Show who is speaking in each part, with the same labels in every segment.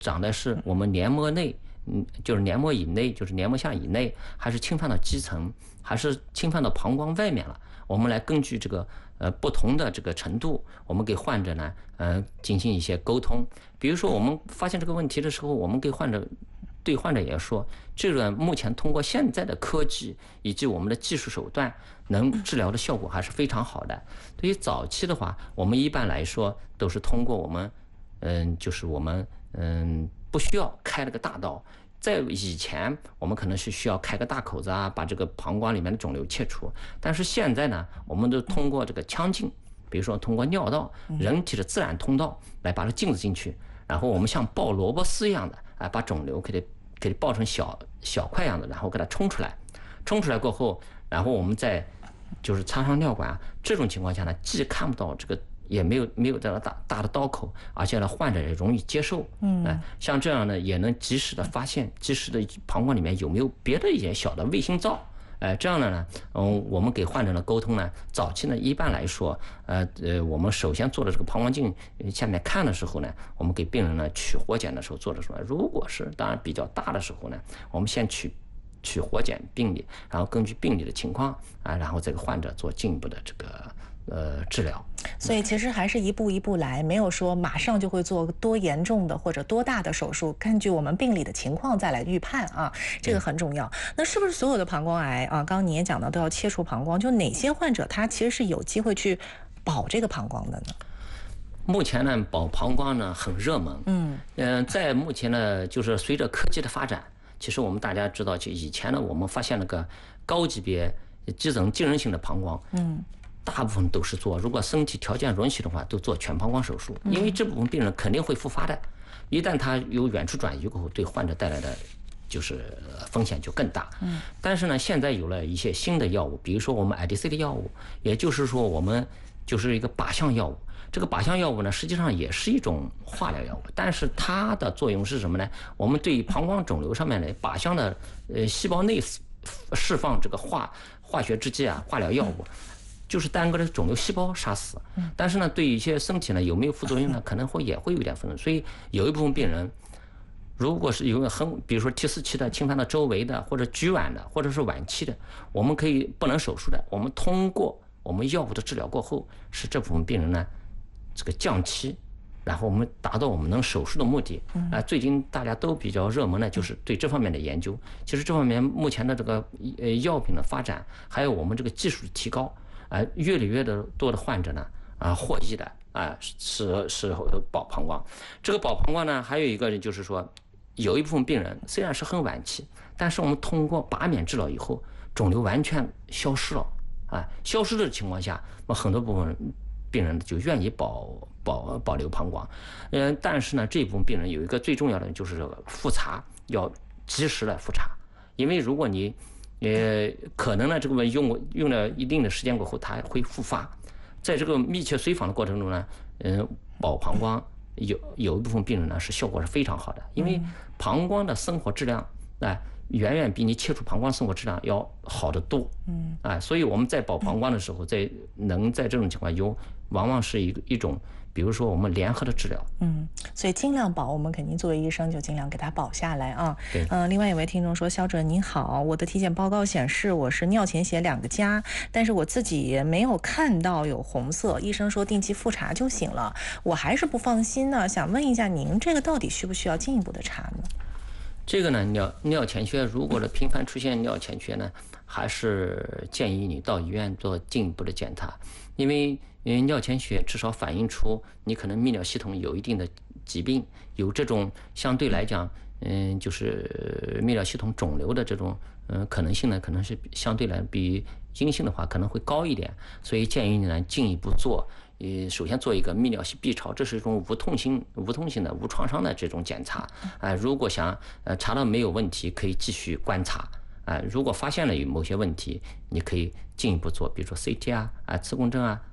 Speaker 1: 长的是我们黏膜内，就是黏膜以内，就是黏膜下以内，还是侵犯到肌层，还是侵犯到膀胱外面了？我们来根据这个不同的这个程度，我们给患者呢进行一些沟通。比如说我们发现这个问题的时候，我们对患者也说，这个目前通过现在的科技以及我们的技术手段，能治疗的效果还是非常好的。对于早期的话，我们一般来说都是通过我们就是我们不需要开了个大刀。在以前，我们可能是需要开个大口子啊，把这个膀胱里面的肿瘤切除。但是现在呢，我们都通过这个腔镜，比如说通过尿道、人体的自然通道来把它镜子进去，然后我们像爆萝卜丝一样的把肿瘤给它爆成小块样的，然后给它冲出来。冲出来过后，然后我们再就是插上尿管。这种情况下呢，既看不到这个，也没有这个大的刀口，而且呢，患者也容易接受。像这样呢，也能及时的发现，及时的膀胱里面有没有别的一些小的卫星灶。这样的呢，我们给患者的沟通呢，早期呢，一般来说，我们首先做的这个膀胱镜下面看的时候呢，我们给病人呢取活检的时候做的时候，如果是当然比较大的时候呢，我们先取活检病理，然后根据病理的情况然后这个患者做进一步的这个治疗。
Speaker 2: 所以其实还是一步一步来，没有说马上就会做多严重的或者多大的手术，根据我们病理的情况再来预判啊，这个很重要。那是不是所有的膀胱癌啊，刚刚你也讲到都要切除膀胱，就哪些患者他其实是有机会去保这个膀胱的呢？
Speaker 1: 目前呢，保膀胱呢很热门。在目前呢，就是随着科技的发展，其实我们大家知道，就以前呢，我们发现那个高级别基层竞争性的膀胱，大部分都是做，如果身体条件允许的话，都做全膀胱手术，因为这部分病人肯定会复发的，一旦他有远处转移过后，对患者带来的就是风险就更大。但是呢，现在有了一些新的药物，比如说我们 IDC 的药物，也就是说我们就是一个靶向药物。这个靶向药物呢，实际上也是一种化疗药物，但是它的作用是什么呢？我们对膀胱肿瘤上面的靶向的细胞内释放这个化学制剂化疗药物。就是单个的肿瘤细胞杀死，但是呢，对一些身体呢有没有副作用呢？可能也会有点副作用。所以有一部分病人，如果是有比如说T4期的侵犯到周围的，或者局晚的，或者是晚期的，我们可以不能手术的，我们通过我们药物的治疗过后，使这部分病人呢这个降期，然后我们达到我们能手术的目的。最近大家都比较热门的就是对这方面的研究。其实这方面目前的这个药品的发展，还有我们这个技术的提高。越来越多的患者呢获益的是保膀胱。这个保膀胱呢，还有一个就是说，有一部分病人虽然是很晚期，但是我们通过拔免治疗以后，肿瘤完全消失了消失的情况下，很多部分病人就愿意保留膀胱。但是呢，这部分病人有一个最重要的就是这个复查要及时的复查，因为如果你可能呢，这个用了一定的时间过后，它会复发。在这个密切随访的过程中呢，保膀胱有一部分病人呢是效果是非常好的，因为膀胱的生活质量远远比你切除膀胱生活质量要好得多。所以我们在保膀胱的时候，在这种情况往往是一种，比如说我们联合的治疗。
Speaker 2: 所以尽量保，我们肯定作为医生就尽量给他保下来啊。
Speaker 1: 对。
Speaker 2: 另外有位听众说，肖主任您好，我的体检报告显示我是尿潜血2个加，但是我自己没有看到有红色，医生说定期复查就行了，我还是不放心呢，想问一下您，这个到底需不需要进一步的查呢？
Speaker 1: 这个呢，尿潜血如果频繁出现尿潜血呢，还是建议你到医院做进一步的检查，因为尿潜血至少反映出你可能泌尿系统有一定的疾病，有这种相对来讲，就是泌尿系统肿瘤的这种可能性呢，可能是相对来比阴性的话可能会高一点，所以建议你呢进一步做。首先做一个泌尿系 B 超，这是一种无痛性的无创伤的这种检查。如果想查到没有问题，可以继续观察。如果发现了有某些问题，你可以进一步做，比如说 CT 磁共振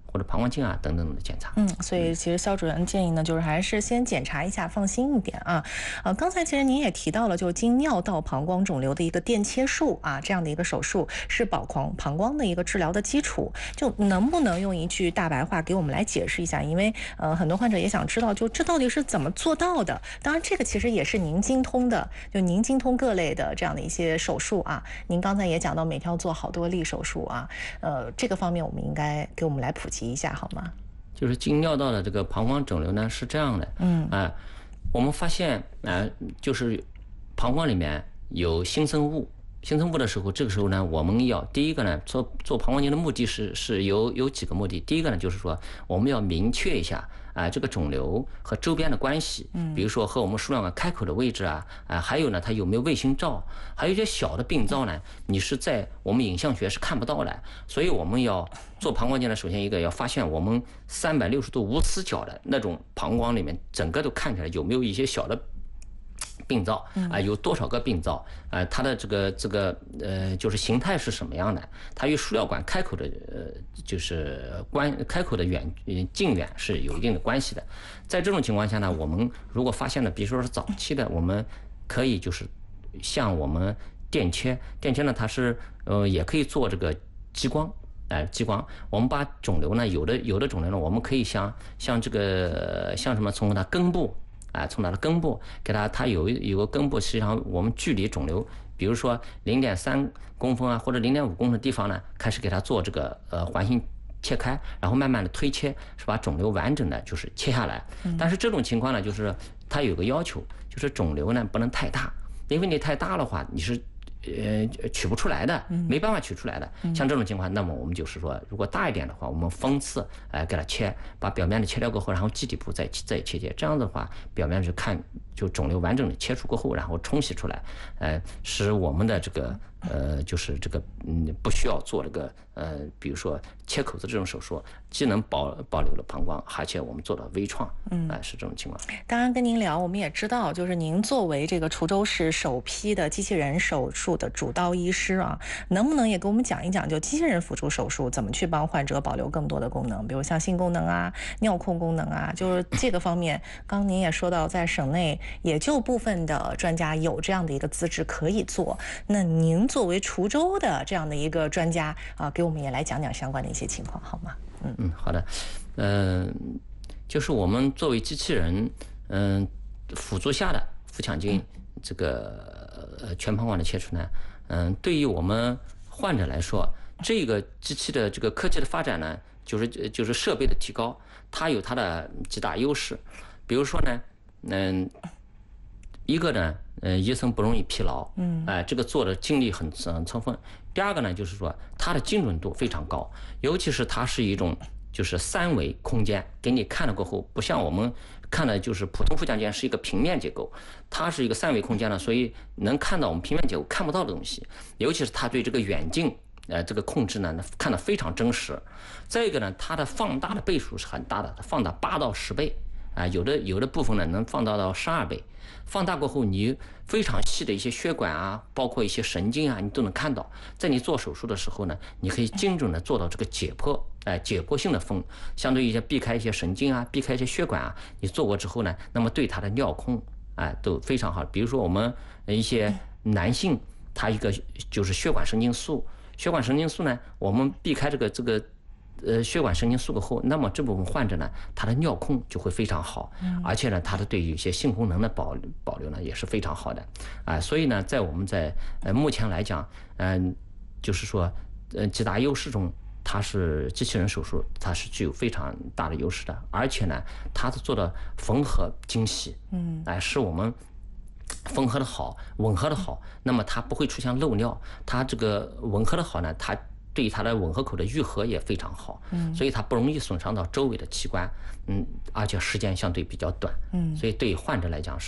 Speaker 1: 或者膀胱镜啊等等的检查。
Speaker 2: 所以其实肖主任建议呢，就是还是先检查一下，放心一点啊。刚才其实您也提到了，就经尿道膀胱肿瘤的一个电切术啊，这样的一个手术是膀胱的一个治疗的基础。就能不能用一句大白话给我们来解释一下？因为很多患者也想知道，就这到底是怎么做到的？当然，这个其实也是您精通的，就您精通各类的这样的一些手术啊。您刚才也讲到每天要做好多例手术啊，这个方面我们应该给我们来普及一下好吗？
Speaker 1: 就是经尿道的这个膀胱肿瘤呢是这样的，我们发现就是膀胱里面有新生物的时候，这个时候呢，我们要第一个呢，做膀胱镜的目的是有几个目的。第一个呢，就是说我们要明确一下这个肿瘤和周边的关系，比如说和我们输卵管开口的位置还有呢，它有没有卫星照，还有一些小的病灶呢，你是在我们影像学是看不到的。所以我们要做膀胱镜呢，首先一个要发现我们360度无死角的那种膀胱里面，整个都看起来有没有一些小的病灶有多少个病灶它的这个就是形态是什么样的？它与输尿管开口的就是开口的近远是有一定的关系的。在这种情况下呢，我们如果发现了，比如说是早期的，我们可以就是像我们电切呢，它是也可以做这个激光。我们把肿瘤呢，有的肿瘤呢，我们可以像这个像什么，从它根部从它的根部给它有个根部，实际上我们距离肿瘤，比如说0.3公分或者0.5公分的地方呢，开始给它做这个环形切开，然后慢慢的推切，是把肿瘤完整的就是切下来。但是这种情况呢，就是它有个要求，就是肿瘤呢不能太大，因为你太大的话，你是取不出来的，没办法取出来的。像这种情况，那么我们就是说，如果大一点的话，我们分次给它切，把表面的切掉过后，然后基底部再切，这样的话，表面就肿瘤完整的切除过后，然后冲洗出来，使我们的这个就是这个不需要做这个比如说切口子这种手术，既能保留了膀胱，而且我们做到微创，是这种情况。
Speaker 2: 当然跟您聊，我们也知道，就是您作为这个滁州市首批的机器人手术的主刀医师啊，能不能也给我们讲一讲，就机器人辅助手术怎么去帮患者保留更多的功能，比如像性功能尿控功能就是这个方面，刚您也说到，在省内也就部分的专家有这样的一个资质可以做。那您作为滁州的这样的一个专家给我们也来讲讲相关的一些情况好吗？
Speaker 1: 好的，就是我们作为机器人，辅助下的腹腔镜这个全膀胱的切除呢，对于我们患者来说，这个机器的这个科技的发展呢，就是设备的提高，它有它的几大优势。比如说呢，一个呢，医生不容易疲劳，这个做的精力很充分。第二个呢，就是说它的精准度非常高，尤其是它是一种就是3维空间，给你看了过后，不像我们看的就是普通腹腔镜是一个平面结构，它是一个3维空间呢，所以能看到我们平面结构看不到的东西，尤其是它对这个远近这个控制呢，看得非常真实。再一个呢，它的放大的倍数是很大的，放大8到10倍。有的部分呢能放大到12倍，放大过后，你非常细的一些血管包括一些神经你都能看到。在你做手术的时候呢，你可以精准的做到这个解剖性的分，相对于避开一些神经避开一些血管你做过之后呢，那么对它的尿控都非常好。比如说我们一些男性，他一个就是血管神经素呢，我们避开这个血管神经素过后，那么这部分患者呢，他的尿控就会非常好，而且呢，他的对于一些性功能的保留呢也是非常好的所以呢，在我们目前来讲，就是说几大优势中，它是机器人手术，它是具有非常大的优势的，而且呢，它做的缝合精细，使我们缝合的好，吻合的好，那么它不会出现漏尿，它这个吻合的好呢，它对它的吻合口的愈合也非常好，所以它不容易损伤到周围的器官，而且时间相对比较短，所以对患者来讲是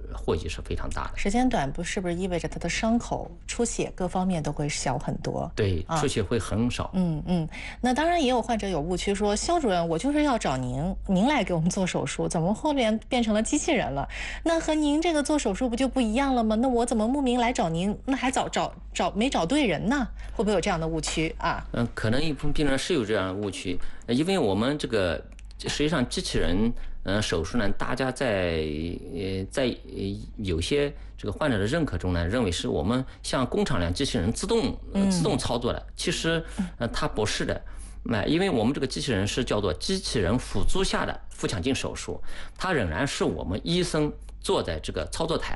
Speaker 1: 祸及是非常大的。
Speaker 2: 时间短是不是意味着他的伤口出血各方面都会小很多？
Speaker 1: 对，出血会很少。
Speaker 2: 那当然也有患者有误区说，肖主任，我就是要找您来给我们做手术，怎么后面变成了机器人了？那和您这个做手术不就不一样了吗？那我怎么慕名来找您？那还没找对人呢？会不会有这样的误区啊？
Speaker 1: 可能一部分病人是有这样的误区，因为我们这个实际上机器人手术呢，大家在有些这个患者的认可中呢，认为是我们像工厂量机器人自动操作的，其实它不是的。因为我们这个机器人是叫做机器人辅助下的腹腔镜手术，它仍然是我们医生坐在这个操作台